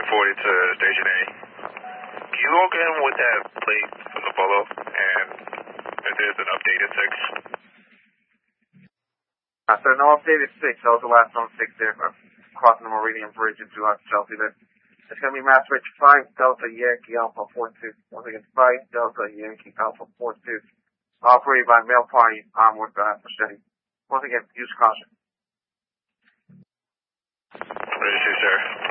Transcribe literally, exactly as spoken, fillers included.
forty to Station A. Can you log in with that plate from the photo and if there's an updated six? Uh, so no updated six. That was the last known six there, uh, crossing the Meridian Bridge into uh, Chelsea there. It's going to be Mass Rich five Delta Yankee Alpha four two. Once again, five Delta Yankee Alpha four two. Operated by Mail Party Onward uh, Machete. Once again, use caution. Ready, sir.